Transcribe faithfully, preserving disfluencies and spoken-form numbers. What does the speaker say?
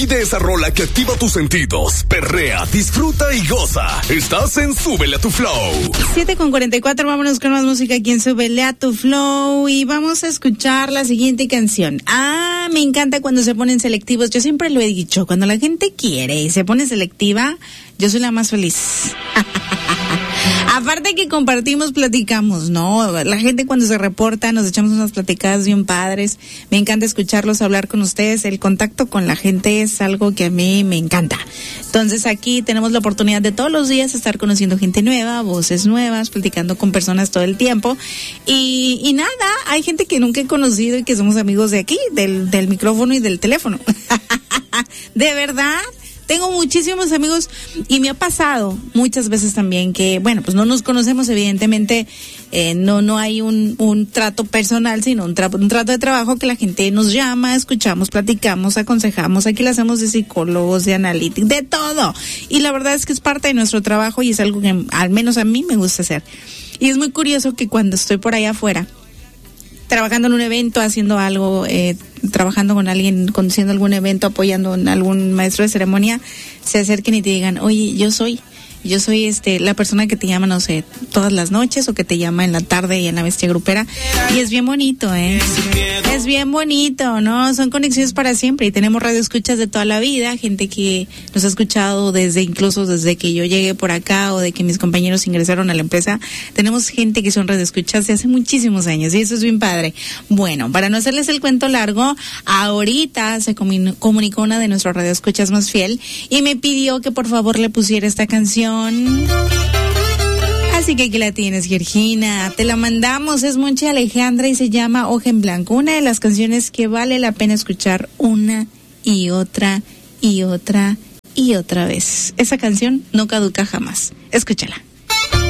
Pide esa rola que activa tus sentidos, perrea, disfruta y goza. Estás en Súbele a tu Flow. siete con cuarenta y cuatro, vámonos con más música aquí en Súbele a tu Flow y vamos a escuchar la siguiente canción. Ah, me encanta cuando se ponen selectivos. Yo siempre lo he dicho, cuando la gente quiere y se pone selectiva, yo soy la más feliz. Aparte que compartimos, platicamos, ¿no? La gente cuando se reporta, nos echamos unas platicadas bien padres. Me encanta escucharlos, hablar con ustedes. El contacto con la gente es algo que a mí me encanta. Entonces aquí tenemos la oportunidad de todos los días estar conociendo gente nueva, voces nuevas, platicando con personas todo el tiempo. Y, y nada, hay gente que nunca he conocido y que somos amigos de aquí, del, del micrófono y del teléfono. De verdad. Tengo muchísimos amigos y me ha pasado muchas veces también que, bueno, pues no nos conocemos, evidentemente, eh, no no hay un, un trato personal, sino un, tra- un trato de trabajo que la gente nos llama, escuchamos, platicamos, aconsejamos, aquí lo hacemos de psicólogos, de analíticos, de todo. Y la verdad es que es parte de nuestro trabajo y es algo que al menos a mí me gusta hacer. Y es muy curioso que cuando estoy por allá afuera, trabajando en un evento, haciendo algo, eh, trabajando con alguien, conduciendo algún evento, apoyando a algún maestro de ceremonia, se acerquen y te digan, oye, yo soy, yo soy este la persona que te llama, no sé, todas las noches o que te llama en la tarde y en la bestia grupera. Y es bien bonito, ¿eh? Es bien bonito, ¿no? Son conexiones para siempre y tenemos radioescuchas de toda la vida, gente que nos ha escuchado desde, incluso desde que yo llegué por acá o de que mis compañeros ingresaron a la empresa. Tenemos gente que son radioescuchas de hace muchísimos años y eso es bien padre. Bueno, para no hacerles el cuento largo, ahorita se comun- comunicó una de nuestras radioescuchas más fiel y me pidió que por favor le pusiera esta canción. Así que aquí la tienes, Georgina. Te la mandamos, es Monchi Alejandra y se llama Hoja en Blanco. Una de las canciones que vale la pena escuchar una y otra y otra y otra vez. Esa canción no caduca jamás. Escúchala.